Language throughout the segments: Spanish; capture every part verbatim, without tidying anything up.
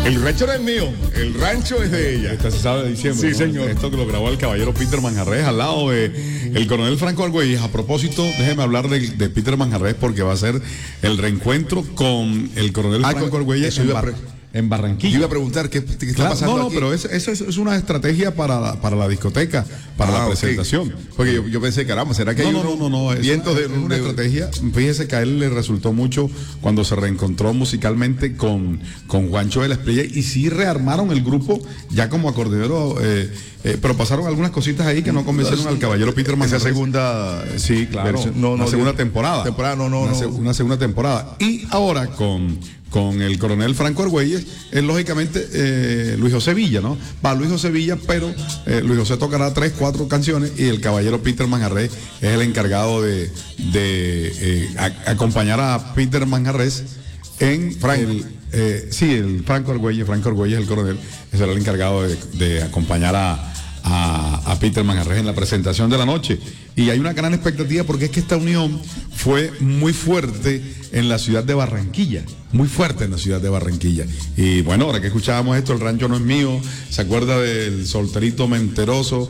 El rancho no es mío, el rancho es de ella. Esta se sabe de diciembre. Sí, ¿no? señor. Esto que lo grabó el caballero Peter Manjarrés al lado de el coronel Franco Argüelles. A propósito, déjeme hablar de, de Peter Manjarrés porque va a ser el reencuentro con el coronel Ah, Franco con- Argüelles eso en, iba a Bar- pre- en Yo Barranquilla. iba a preguntar qué, qué está Claro, pasando no, no, aquí. pero esa es, es, es una estrategia para la, para la discoteca, para Ah, la ok. presentación. Porque yo, yo pensé, caramba, ¿será que No, hay no, unos no, no, no, es vientos una, de, es una de- estrategia. Fíjese que a él le resultó mucho cuando se reencontró musicalmente con, con Juancho de la Espriella y sí rearmaron el grupo ya como acordeonero, eh, eh, pero pasaron algunas cositas ahí que no convencieron al caballero Peter esa Manjarrés. segunda Sí, claro. versión? No, no, una segunda de- temporada. temporada, no, no, una, no. se- una segunda temporada. Y ahora con, con el coronel Franco Argüelles, es lógicamente eh, Luis José Villa, ¿no? Va Luis José Villa, pero eh, Luis José tocará tres, cuatro canciones y el caballero Peter Manjarrés es el encargado de, de eh, a- acompañar a Peter Manjarrés en el, eh, sí, el Franco Argüelles, Franco Argüelles, el coronel, será el encargado de, de acompañar a, a, a Peter Manjarrés en la presentación de la noche. Y hay una gran expectativa porque es que esta unión fue muy fuerte en la ciudad de Barranquilla, muy fuerte en la ciudad de Barranquilla. Y bueno, ahora que escuchábamos esto, El rancho no es mío, se acuerda del solterito menteroso,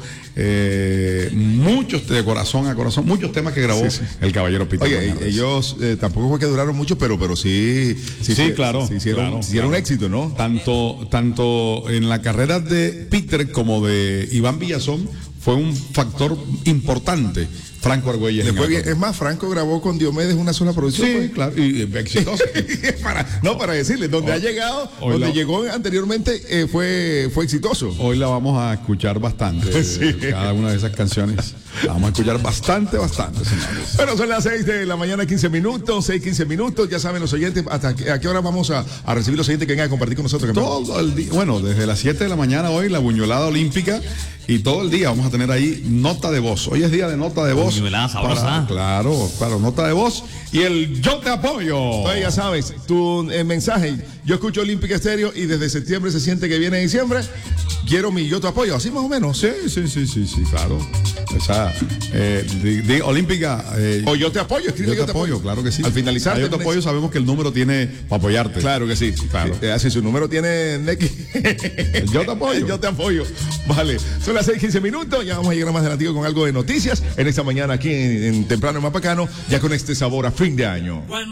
eh, muchos de corazón a corazón, muchos temas que grabó Sí, sí. el caballero Peter Oye, Manjarrés. ellos eh, tampoco fue que duraron mucho, pero, pero sí, Sí, fue- claro. sí hicieron, claro, hicieron claro. éxito, ¿no? Tanto, tanto en la carrera de Peter como de Iván Villazón fue un factor importante. Franco Argüelles. Le en fue bien. acordeón. Es más, Franco grabó con Diomedes una sola producción. Sí, pues. claro, y eh, exitoso. Para- no, para decirle, donde Hoy- ha llegado, hoy donde la- llegó anteriormente, eh, fue, fue exitoso. Hoy la vamos a escuchar bastante. Sí. eh, Cada una de esas canciones. La vamos a escuchar bastante, bastante, señores. Bueno, son las seis de la mañana, quince minutos, seis, quince minutos. Ya saben los oyentes, hasta qué- a qué hora vamos a, a recibir los oyentes que vengan a compartir con nosotros. Todo el día, bueno, desde las siete de la mañana hoy, la buñuelada olímpica, y todo el día vamos a tener ahí nota de voz. Hoy es día de nota de voz. Buñuelada sabrosa. Para- claro, claro, nota de voz. Y el yo te apoyo. Oye, ya sabes, tu eh, mensaje. Yo escucho Olímpica Estéreo y desde septiembre se siente que viene diciembre. Quiero mi yo te apoyo, así más o menos. Sí, sí, sí, sí, sí, claro. Esa, eh, de, de olímpica. eh, O yo te apoyo, escribe yo te apoyo, claro que sí. Al finalizar. Ah, yo te tenés- apoyo, sabemos que el número tiene para apoyarte. Claro que sí. Claro. Eh, Así su número tiene Neki. Yo te apoyo. Yo te apoyo. Vale. Son las seis quince minutos. Ya vamos a llegar más adelante con algo de noticias en esta mañana aquí en, en Temprano en Mapacano, ya con este sabor a fin de año.